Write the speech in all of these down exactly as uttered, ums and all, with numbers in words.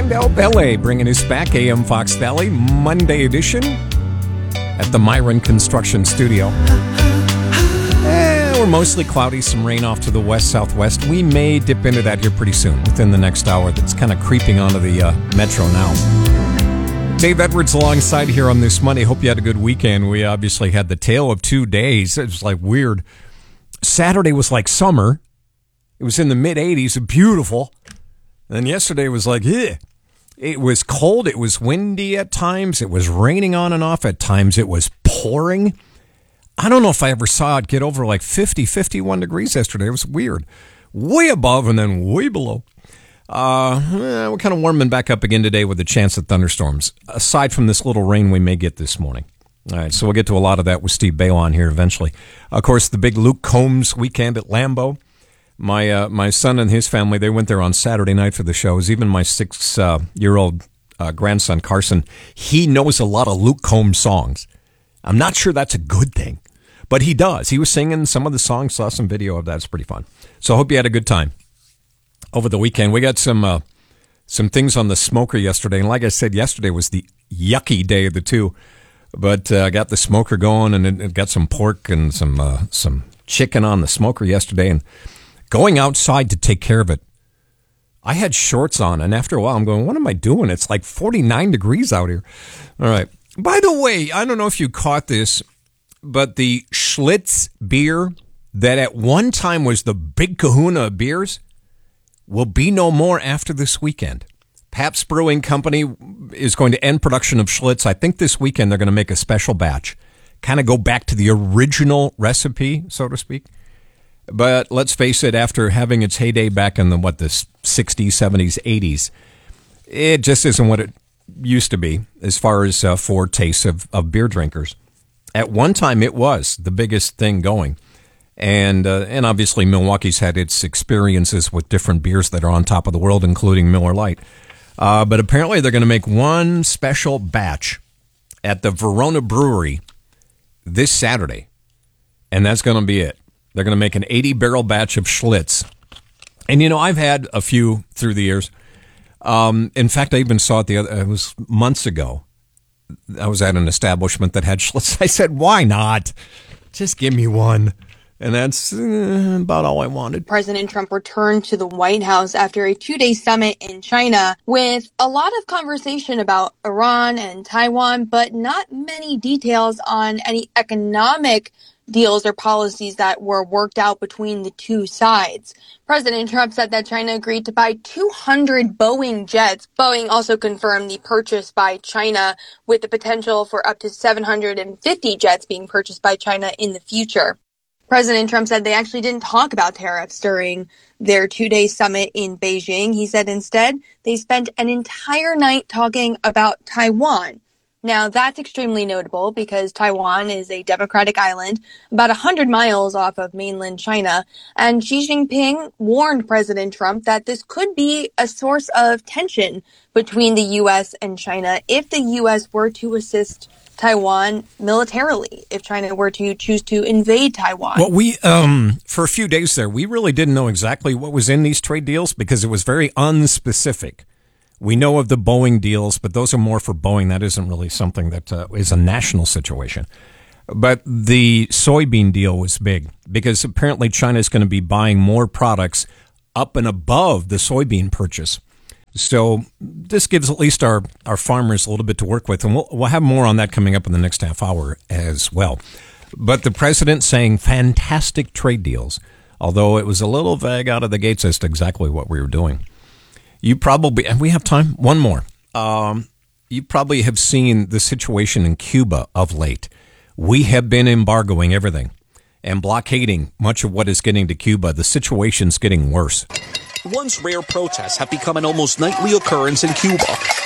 Del Belle bringing us back, A M Fox Valley, Monday edition at the Myron Construction Studio. Eh, we're mostly cloudy, some rain off to the west-southwest. We may dip into that here pretty soon, within the next hour. That's kind of creeping onto the uh, metro now. Dave Edwards alongside here on this Monday. Hope you had a good weekend. We obviously had the tale of two days. It was like weird. Saturday was like summer. It was in the mid eighties, beautiful. And yesterday was like, eh. It was cold. It was windy at times. It was raining on and off. At times it was pouring. I don't know if I ever saw it get over like fifty, fifty-one degrees yesterday. It was weird. Way above and then way below. Uh, eh, we're kind of warming back up again today with a chance of thunderstorms, aside from this little rain we may get this morning. All right, so we'll get to a lot of that with Steve Bale on here eventually. Of course, the big Luke Combs weekend at Lambeau. My uh, my son and his family, they went there on Saturday night for the shows. Even my six-year-old uh, uh, grandson, Carson, he knows a lot of Luke Combs songs. I'm not sure that's a good thing, but he does. He was singing some of the songs, saw some video of that. It's pretty fun. So I hope you had a good time over the weekend. We got some uh, some things on the smoker yesterday, and like I said, yesterday was the yucky day of the two. But I uh, got the smoker going, and it, it got some pork and some uh, some chicken on the smoker yesterday, and going outside to take care of it, I had shorts on, and after a while, I'm going, what am I doing? It's like forty-nine degrees out here. All right. By the way, I don't know if you caught this, but the Schlitz beer that at one time was the big kahuna of beers will be no more after this weekend. Pabst Brewing Company is going to end production of Schlitz. I think this weekend they're going to make a special batch, kind of go back to the original recipe, so to speak. But let's face it, after having its heyday back in the, what, the sixties, seventies, eighties, it just isn't what it used to be as far as uh, foretastes of, of beer drinkers. At one time, it was the biggest thing going. And uh, and obviously, Milwaukee's had its experiences with different beers that are on top of the world, including Miller Lite. Uh, but apparently, they're going to make one special batch at the Verona Brewery this Saturday. And that's going to be it. They're going to make an eighty-barrel batch of Schlitz. And, you know, I've had a few through the years. Um, in fact, I even saw it the other, it was months ago. I was at an establishment that had Schlitz. I said, why not? Just give me one. And that's uh, about all I wanted. President Trump returned to the White House after a two-day summit in China with a lot of conversation about Iran and Taiwan, but not many details on any economic deals or policies that were worked out between the two sides. President Trump said that China agreed to buy two hundred Boeing jets. Boeing also confirmed the purchase by China, with the potential for up to seven hundred fifty jets being purchased by China in the future. President Trump said they actually didn't talk about tariffs during their two-day summit in Beijing. He said instead they spent an entire night talking about Taiwan. Now, that's extremely notable because Taiwan is a democratic island about one hundred miles off of mainland China, and Xi Jinping warned President Trump that this could be a source of tension between the U S and China if the U S were to assist Taiwan militarily, if China were to choose to invade Taiwan. Well, we, um, for a few days there, we really didn't know exactly what was in these trade deals because it was very unspecific. We know of the Boeing deals, but those are more for Boeing. That isn't really something that uh, is a national situation. But the soybean deal was big because apparently China is going to be buying more products up and above the soybean purchase. So this gives at least our, our farmers a little bit to work with, and we'll, we'll have more on that coming up in the next half hour as well. But the president saying fantastic trade deals, although it was a little vague out of the gates as to exactly what we were doing. You probably, and we have time, one more. Um, you probably have seen the situation in Cuba of late. We have been embargoing everything and blockading much of what is getting to Cuba. The situation's getting worse. Once rare protests have become an almost nightly occurrence in Cuba.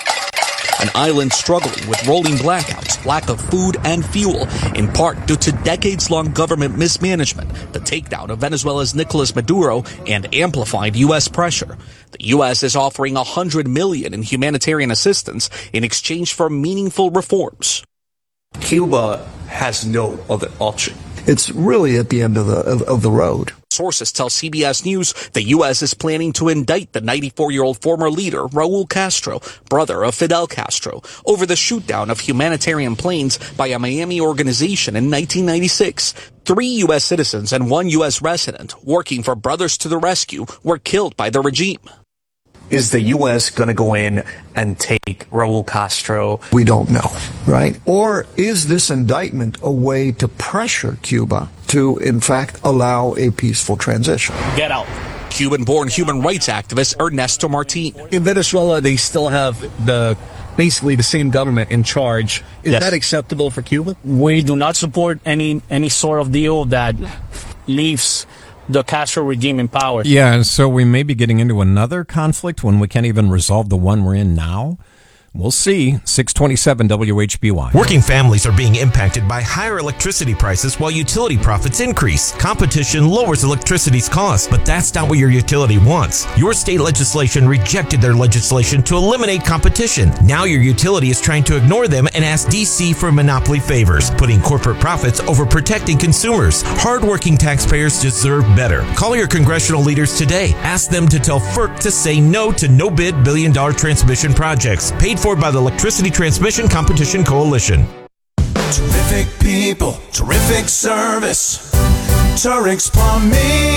An island struggling with rolling blackouts, lack of food and fuel, in part due to decades-long government mismanagement, the takedown of Venezuela's Nicolas Maduro, and amplified U S pressure. The U S is offering one hundred million dollars in humanitarian assistance in exchange for meaningful reforms. Cuba has no other option. It's really at the end of the of, of the road. Sources tell C B S News the U S is planning to indict the ninety-four-year-old former leader, Raul Castro, brother of Fidel Castro, over the shoot-down of humanitarian planes by a Miami organization in nineteen ninety-six. Three U S citizens and one U S resident working for Brothers to the Rescue were killed by the regime. Is the U S going to go in and take Raul Castro? We don't know, right? Or is this indictment a way to pressure Cuba to, in fact, allow a peaceful transition? Get out. Cuban-born human rights activist Ernesto Martin. In Venezuela, they still have the basically the same government in charge. Is Yes. that acceptable for Cuba? We do not support any any sort of deal that leaves the Castro regime in power. Yeah, and so we may be getting into another conflict when we can't even resolve the one we're in now. We'll see. six twenty-seven W H B Y. Working families are being impacted by higher electricity prices while utility profits increase. Competition lowers electricity's cost, but that's not what your utility wants. Your state legislation rejected their legislation to eliminate competition. Now your utility is trying to ignore them and ask D C for monopoly favors, putting corporate profits over protecting consumers. Hardworking taxpayers deserve better. Call your congressional leaders today. Ask them to tell FERC to say no to no-bid billion-dollar transmission projects paid for by the Electricity Transmission Competition Coalition. Terrific people, terrific service. Turix Plumbing.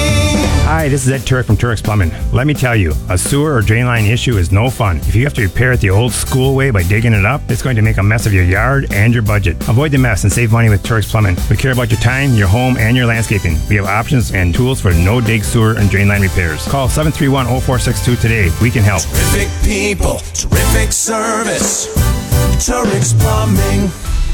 Hi, this is Ed Turek from Turek Plumbing. Let me tell you, a sewer or drain line issue is no fun. If you have to repair it the old school way by digging it up, it's going to make a mess of your yard and your budget. Avoid the mess and save money with Turek Plumbing. We care about your time, your home, and your landscaping. We have options and tools for no-dig sewer and drain line repairs. Call seven three one, oh four six two today. We can help. Terrific people, terrific service. Turix Plumbing.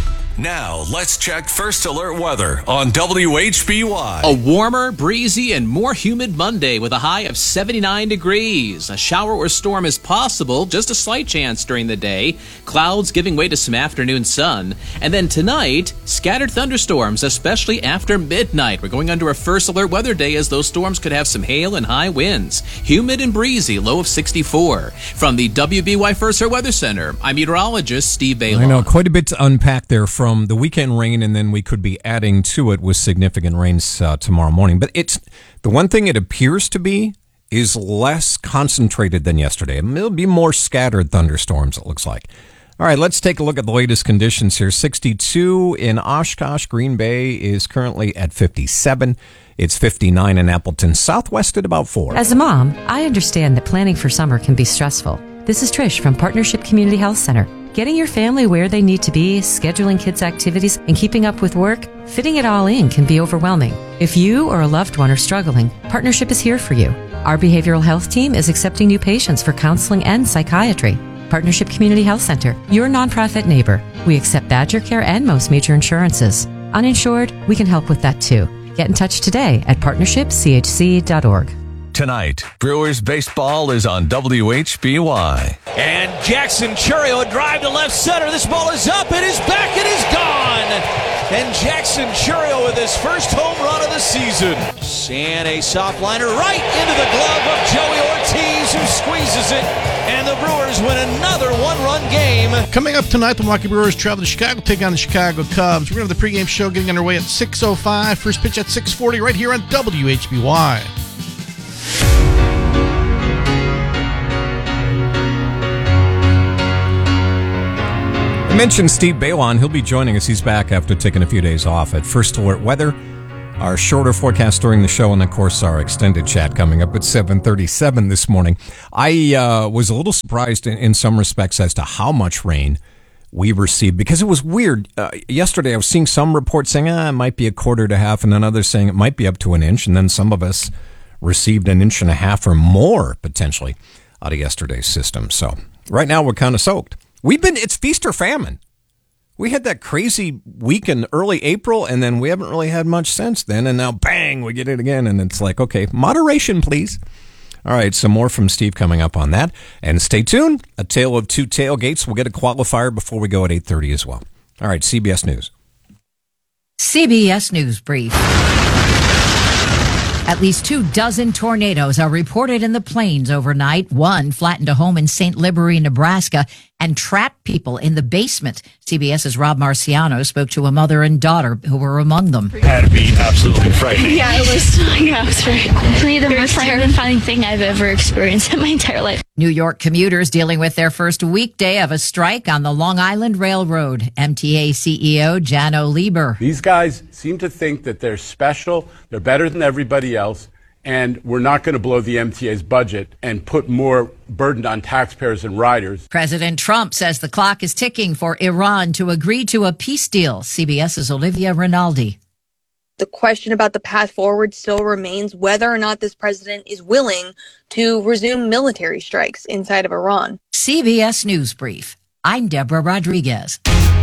Now, let's check First Alert weather on W H B Y. A warmer, breezy, and more humid Monday with a high of seventy-nine degrees. A shower or storm is possible, just a slight chance during the day. Clouds giving way to some afternoon sun. And then tonight, scattered thunderstorms, especially after midnight. We're going under a First Alert weather day as those storms could have some hail and high winds. Humid and breezy, low of sixty-four. From the W B Y First Alert Weather Center, I'm meteorologist Steve Baylor. I know, quite a bit to unpack there from the weekend rain, and then we could be adding to it with significant rains uh, tomorrow morning. But it's the one thing it appears to be is less concentrated than yesterday. It'll be more scattered thunderstorms, it looks like. All right, let's take a look at the latest conditions here. sixty-two in Oshkosh. Green Bay is currently at fifty-seven. It's fifty-nine in Appleton. Southwest at about four. As a mom, I understand that planning for summer can be stressful. This is Trish from Partnership Community Health Center. Getting your family where they need to be, scheduling kids' activities, and keeping up with work, fitting it all in can be overwhelming. If you or a loved one are struggling, Partnership is here for you. Our behavioral health team is accepting new patients for counseling and psychiatry. Partnership Community Health Center, your nonprofit neighbor. We accept Badger Care and most major insurances. Uninsured, we can help with that too. Get in touch today at partnership c h c dot org. Tonight, Brewers baseball is on W H B Y. And Jackson Churio, a drive to left center. This ball is up, it is back, it is gone. And Jackson Churio with his first home run of the season. And a soft liner right into the glove of Joey Ortiz, who squeezes it. And the Brewers win another one-run game. Coming up tonight, the Milwaukee Brewers travel to Chicago, take on the Chicago Cubs. We're going to have the pregame show getting underway at six oh five. First pitch at six forty right here on W H B Y. I mentioned Steve Balon. He'll be joining us. He's back after taking a few days off at First Alert Weather. Our shorter forecast during the show, and of course our extended chat coming up at seven thirty-seven this morning. I uh, was a little surprised in, in some respects as to how much rain we received, because it was weird. Uh, yesterday I was seeing some reports saying ah, it might be a quarter to half, and then others saying it might be up to an inch, and then some of us received an inch and a half or more potentially out of yesterday's system. So right now we're kind of soaked. We've been, it's feast or famine. We had that crazy week in early April, and then we haven't really had much since then. And now, bang, we get it again. And it's like, okay, moderation, please. All right, some more from Steve coming up on that. And stay tuned. A tale of two tailgates. We'll get a qualifier before we go at eight thirty as well. All right, C B S News. C B S News Brief. At least two dozen tornadoes are reported in the plains overnight. One flattened a home in Saint Libory, Nebraska, and trapped people in the basement. CBS's Rob Marciano spoke to a mother and daughter who were among them. It had to be absolutely frightening. Yeah, it was, yeah, it was very, the most terrifying thing I've ever experienced in my entire life. New York commuters dealing with their first weekday of a strike on the Long Island Railroad. M T A C E O Jano Lieber. These guys seem to think that they're special, they're better than everybody else, and we're not going to blow the M T A's budget and put more burden on taxpayers and riders. President Trump says the clock is ticking for Iran to agree to a peace deal. CBS's Olivia Rinaldi. The question about the path forward still remains whether or not this president is willing to resume military strikes inside of Iran. C B S News Brief. I'm Deborah Rodriguez.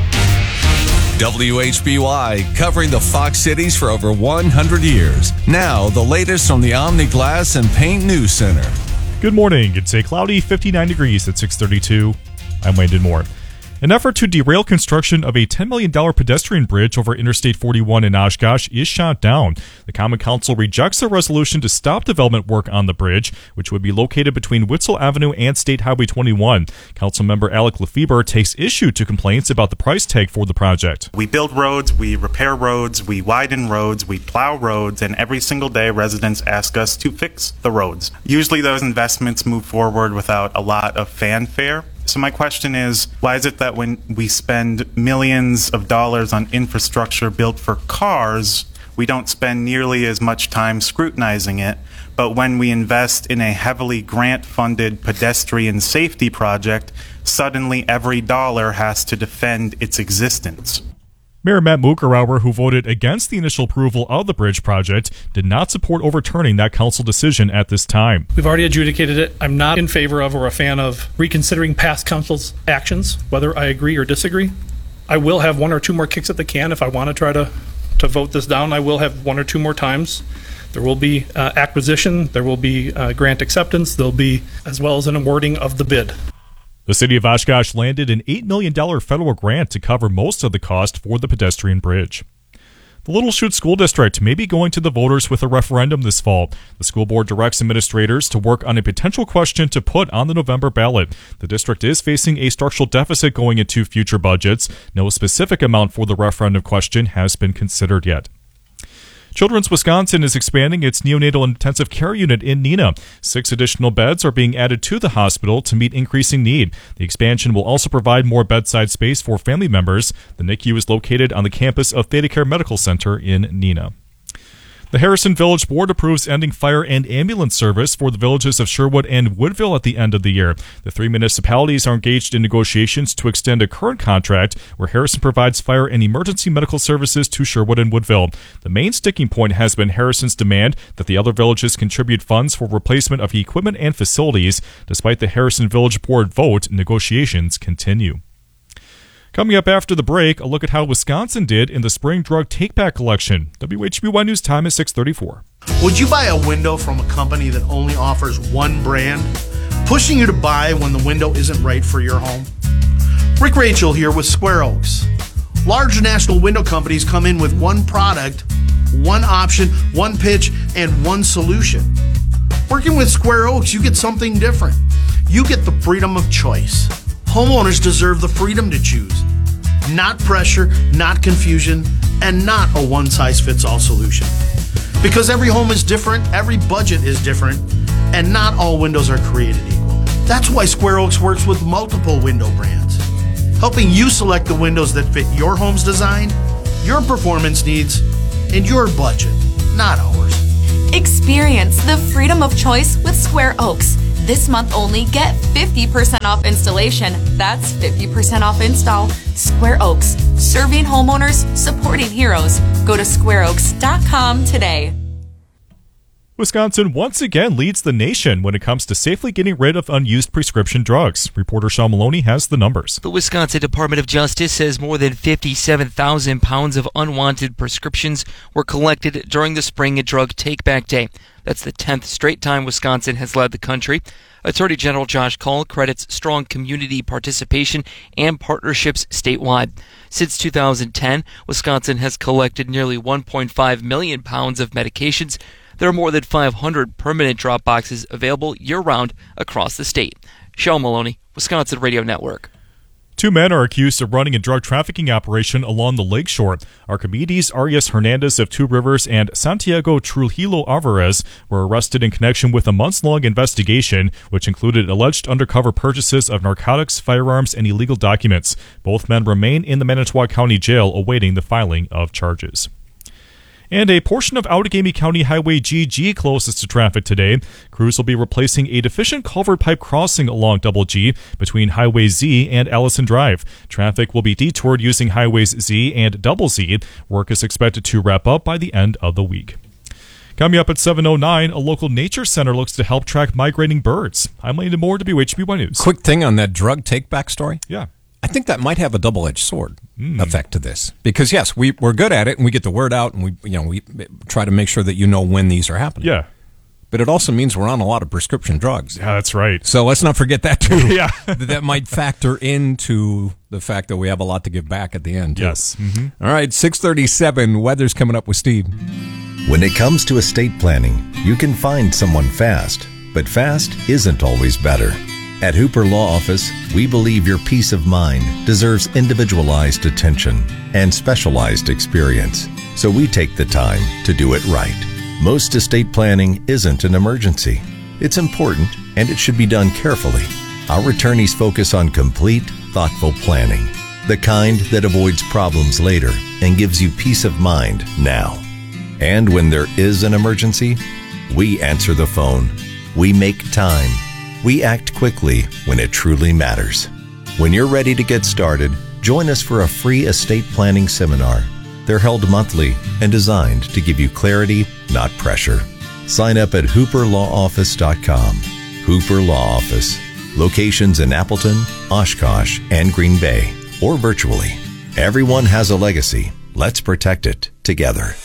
W H B Y, covering the Fox cities for over one hundred years. Now, the latest from the Omni Glass and Paint News Center. Good morning. It's a cloudy fifty-nine degrees at six thirty-two. I'm Landon Moore. An effort to derail construction of a ten million dollars pedestrian bridge over Interstate forty-one in Oshkosh is shot down. The Common Council rejects a resolution to stop development work on the bridge, which would be located between Witzel Avenue and State Highway twenty-one. Councilmember Alec Lefebvre takes issue to complaints about the price tag for the project. We build roads, we repair roads, we widen roads, we plow roads, and every single day residents ask us to fix the roads. Usually those investments move forward without a lot of fanfare. So my question is, why is it that when we spend millions of dollars on infrastructure built for cars, we don't spend nearly as much time scrutinizing it, but when we invest in a heavily grant-funded pedestrian safety project, suddenly every dollar has to defend its existence? Mayor Matt Mukerauer, who voted against the initial approval of the bridge project, did not support overturning that council decision at this time. We've already adjudicated it. I'm not in favor of or a fan of reconsidering past council's actions, whether I agree or disagree. I will have one or two more kicks at the can if I want to try to, to vote this down. I will have one or two more times. There will be uh, acquisition, there will be uh, grant acceptance, there'll be, as well as an awarding of the bid. The city of Oshkosh landed an eight million dollars federal grant to cover most of the cost for the pedestrian bridge. The Little Chute School District may be going to the voters with a referendum this fall. The school board directs administrators to work on a potential question to put on the November ballot. The district is facing a structural deficit going into future budgets. No specific amount for the referendum question has been considered yet. Children's Wisconsin is expanding its neonatal intensive care unit in Neenah. Six additional beds are being added to the hospital to meet increasing need. The expansion will also provide more bedside space for family members. The N I C U is located on the campus of ThedaCare Medical Center in Neenah. The Harrison Village Board approves ending fire and ambulance service for the villages of Sherwood and Woodville at the end of the year. The three municipalities are engaged in negotiations to extend a current contract where Harrison provides fire and emergency medical services to Sherwood and Woodville. The main sticking point has been Harrison's demand that the other villages contribute funds for replacement of equipment and facilities. Despite the Harrison Village Board vote, negotiations continue. Coming up after the break, a look at how Wisconsin did in the spring drug take-back collection. W H B Y News time is six thirty-four. Would you buy a window from a company that only offers one brand, pushing you to buy when the window isn't right for your home? Rick Rachel here with Square Oaks. Large national window companies come in with one product, one option, one pitch, and one solution. Working with Square Oaks, you get something different. You get the freedom of choice. Homeowners deserve the freedom to choose. Not pressure, not confusion, and not a one-size-fits-all solution. Because every home is different, every budget is different, and not all windows are created equal. That's why Square Oaks works with multiple window brands, helping you select the windows that fit your home's design, your performance needs, and your budget, not ours. Experience the freedom of choice with Square Oaks. This month only, get fifty percent off installation. That's fifty percent off install. Square Oaks, serving homeowners, supporting heroes. Go to square oaks dot com today. Wisconsin once again leads the nation when it comes to safely getting rid of unused prescription drugs. Reporter Sean Maloney has the numbers. The Wisconsin Department of Justice says more than fifty-seven thousand pounds of unwanted prescriptions were collected during the spring drug take-back day. That's the tenth straight time Wisconsin has led the country. Attorney General Josh Kaul credits strong community participation and partnerships statewide. Since two thousand ten, Wisconsin has collected nearly one point five million pounds of medications. There are more than five hundred permanent drop boxes available year-round across the state. Sean Maloney, Wisconsin Radio Network. Two men are accused of running a drug trafficking operation along the lakeshore. Archimedes Arias Hernandez of Two Rivers and Santiago Trujillo Alvarez were arrested in connection with a months-long investigation, which included alleged undercover purchases of narcotics, firearms, and illegal documents. Both men remain in the Manitowoc County Jail awaiting the filing of charges. And a portion of Outagamie County Highway G G closes to traffic today. Crews will be replacing a deficient culvert pipe crossing along Double G between Highway Z and Allison Drive. Traffic will be detoured using Highways Z and Double Z. Work is expected to wrap up by the end of the week. Coming up at seven oh nine, a local nature center looks to help track migrating birds. I'm Landon Moore, W H B Y News. Quick thing on that drug take-back story. Yeah. I think that might have a double-edged sword mm. effect to this. Because, yes, we, we're good at it, and we get the word out, and we you know we try to make sure that you know when these are happening. Yeah. But it also means we're on a lot of prescription drugs. Yeah, that's right. So let's not forget that, too. yeah. That might factor into the fact that we have a lot to give back at the end, too. Yes. Mm-hmm. All right, six thirty-seven, weather's coming up with Steve. When it comes to estate planning, you can find someone fast, but fast isn't always better. At Hooper Law Office, we believe your peace of mind deserves individualized attention and specialized experience, so we take the time to do it right. Most estate planning isn't an emergency. It's important, and it should be done carefully. Our attorneys focus on complete, thoughtful planning, the kind that avoids problems later and gives you peace of mind now. And when there is an emergency, we answer the phone. We make time. We act quickly when it truly matters. When you're ready to get started, join us for a free estate planning seminar. They're held monthly and designed to give you clarity, not pressure. Sign up at hooper law office dot com. Hooper Law Office. Locations in Appleton, Oshkosh, and Green Bay, or virtually. Everyone has a legacy. Let's protect it together.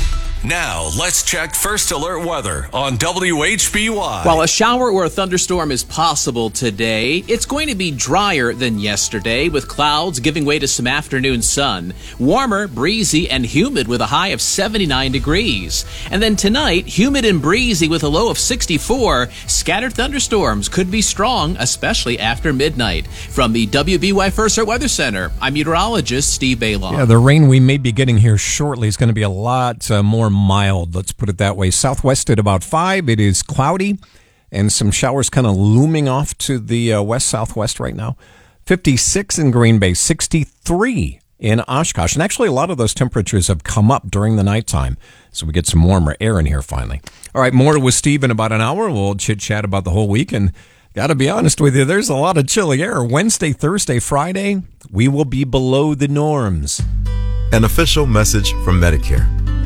Now, let's check First Alert weather on W H B Y. While a shower or a thunderstorm is possible today, it's going to be drier than yesterday, with clouds giving way to some afternoon sun. Warmer, breezy, and humid with a high of seventy-nine degrees. And then tonight, humid and breezy with a low of sixty-four. Scattered thunderstorms could be strong, especially after midnight. From the W B Y First Alert Weather Center, I'm meteorologist Steve Baylon. Yeah, the rain we may be getting here shortly is going to be a lot uh, more mild, let's put it that way. Southwest at about five. It is cloudy and some showers kind of looming off to the uh, west-southwest right now. fifty-six in Green Bay, sixty-three in Oshkosh. And actually, a lot of those temperatures have come up during the nighttime, so we get some warmer air in here finally. All right, more with Steve in about an hour. We'll chit-chat about the whole week. And got to be honest with you, there's a lot of chilly air. Wednesday, Thursday, Friday, we will be below the norms. An official message from Medicare.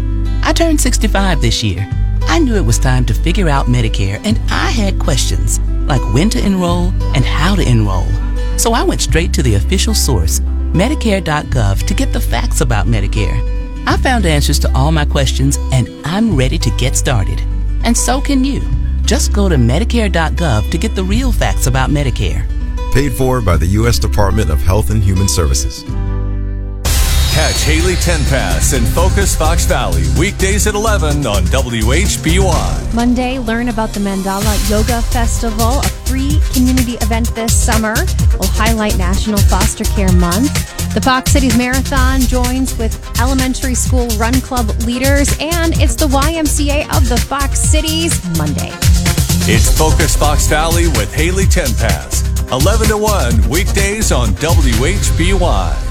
I turned sixty-five this year. I knew it was time to figure out Medicare, and I had questions, like when to enroll and how to enroll. So I went straight to the official source, Medicare dot gov, to get the facts about Medicare. I found answers to all my questions, and I'm ready to get started. And so can you. Just go to Medicare dot gov to get the real facts about Medicare. Paid for by the U S Department of Health and Human Services. Catch Haley Tenpass in Focus Fox Valley, weekdays at eleven on W H B Y. Monday, learn about the Mandala Yoga Festival, a free community event this summer. Will highlight National Foster Care Month. The Fox Cities Marathon joins with elementary school run club leaders, and it's the Y M C A of the Fox Cities Monday. It's Focus Fox Valley with Haley Tenpass, eleven to one, weekdays on W H B Y.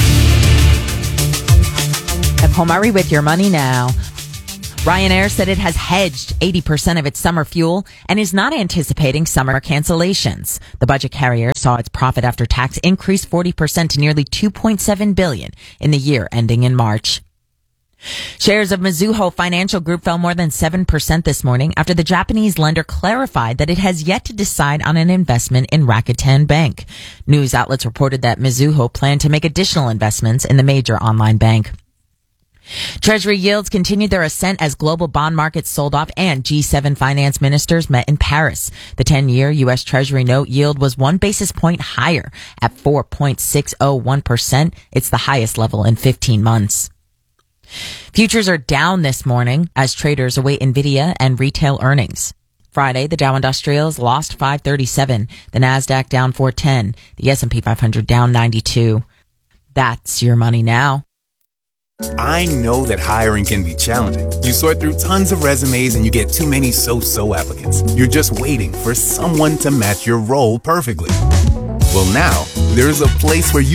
I'm Pomari with your money now. Ryanair said it has hedged eighty percent of its summer fuel and is not anticipating summer cancellations. The budget carrier saw its profit after tax increase forty percent to nearly two point seven billion dollars in the year ending in March. Shares of Mizuho Financial Group fell more than seven percent this morning after the Japanese lender clarified that it has yet to decide on an investment in Rakuten Bank. News outlets reported that Mizuho planned to make additional investments in the major online bank. Treasury yields continued their ascent as global bond markets sold off and G seven finance ministers met in Paris. The ten-year U S Treasury note yield was one basis point higher at four point six oh one percent. It's the highest level in fifteen months. Futures are down this morning as traders await Nvidia and retail earnings. Friday, the Dow Industrials lost five thirty-seven. The Nasdaq down four ten. The S and P five hundred down ninety-two. That's your money now. I know that hiring can be challenging. You sort through tons of resumes and you get too many so-so applicants. You're just waiting for someone to match your role perfectly. Well, now there's a place where you